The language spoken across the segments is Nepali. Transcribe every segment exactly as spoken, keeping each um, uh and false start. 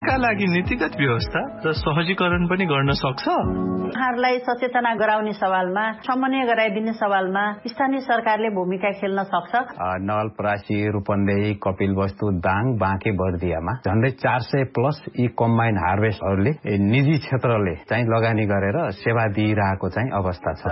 यसका लागि नीतिगत व्यवस्था र सहजीकरण पनि गर्न सक्छ। उहाँहरूलाई सचेतना गराउने सवालमा, समन्वय गराइदिने सवालमा स्थानीय सरकारले भूमिका खेल्न सक्छ। नवलपरासी, रूपन्देही, कपिलवस्तु, दाङ, बाँके, बर्दियामा झन्डै चार सय प्लस यी कम्बाइन हार्भेस्टहरूले निजी क्षेत्रले चाहिँ लगानी गरेर सेवा दिइरहेको चाहिँ अवस्था छ।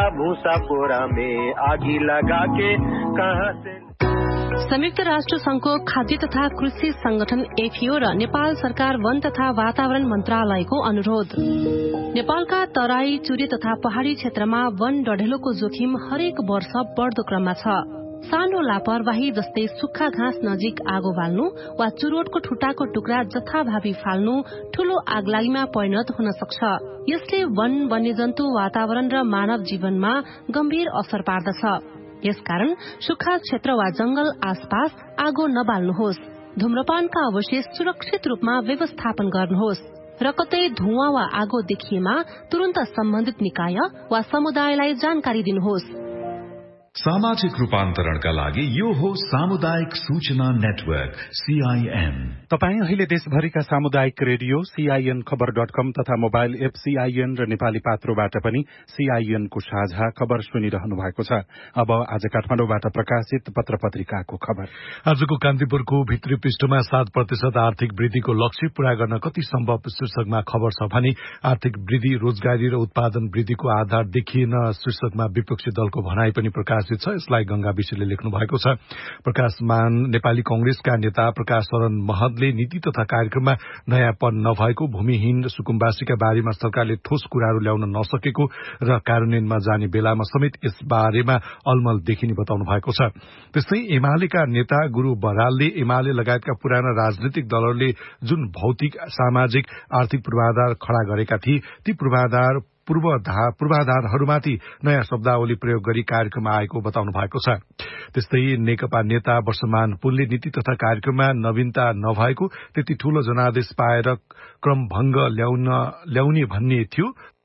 संयुक्त राष्ट्र संघको खाद्य तथा कृषि संगठन एफएओ र नेपाल सरकार वन तथा वातावरण मन्त्रालयको अनुरोध। नेपालका तराई, चुरे तथा पहाड़ी क्षेत्रमा वन डढेलोको जोखिम हरेक वर्ष बढ़दो क्रममा छ। सानो लापरवाही जस्तै सुक्खा घाँस नजिक आगो बाल्नु वा चुरोटको ठुटाको टुक्रा जथाभावी फाल्नु ठूलो आगलागीमा परिणत हुन सक्छ। यसले वन, वन्यजन्तु, वातावरण र मानव जीवनमा गम्भीर असर पार्दछ। यसकारण सुक्खा क्षेत्र वा जंगल आसपास आगो नबाल्नुहोस्। धूम्रपानका अवशेष सुरक्षित रूपमा व्यवस्थापन गर्नुहोस् र कतै धुवाँ वा आगो देखिएमा तुरन्त सम्बन्धित निकाय वा समुदायलाई जानकारी दिनुहोस्। सामाजिक रूपान्तरणका लागि यो हो सामुदायिक सूचना नेटवर्क सीआईएन। तपाईँ अहिले देशभरिका सामुदायिक रेडियो सीआईएन खबर डट कम तथा मोबाइल एप सीआईएन र नेपाली पात्रोबाट पनि सीआईएन को साझा खबर सुनिरहनु भएको छ। अब आज काठमाडौँबाट प्रकाशित पत्र पत्रिकाको खबर। आजको कान्तिपुरको भित्री पृष्ठमा सात प्रतिशत आर्थिक वृद्धिको लक्ष्य पूरा गर्न कति सम्भव शीर्षकमा खबर छ भने आर्थिक वृद्धि, रोजगारी र उत्पादन वृद्धिको आधार देखिएन शीर्षकमा विपक्षी दलको भनाई पनि प्रकाशित छ। यसलाई गंगा विशेषले लेख्नु भएको छ। प्रकाशमान नेपाली कांग्रेसका नेता प्रकाश शरण महतले नीति तथा कार्यक्रममा नयाँपन नभएको, भूमिहीन सुकुम्बासीका बारेमा सरकारले ठोस कुराहरू ल्याउन नसकेको र कार्यान्वयनमा जाने बेलामा समेत यस बारेमा अलमल देखिने बताउनु भएको छ। त्यस्तै एमालेका नेता गुरु बरालले एमाले लगायतका पुराना राजनीतिक दलहरूले जुन भौतिक, सामाजिक, आर्थिक पूर्वाधार खड़ा गरेका थिए ती पूर्वाधार पूर्वाधारहरूमाथि नयाँ शब्दावली प्रयोग गरी कार्यक्रममा आएको बताउनु भएको छ। त्यस्तै नेकपा नेता वर्षमान पुलले नीति तथा कार्यक्रममा नवीनता नभएको, त्यति ठूलो जनादेश पाएर क्रमभंग ल्याउन ल्याउने भन्ने थियो,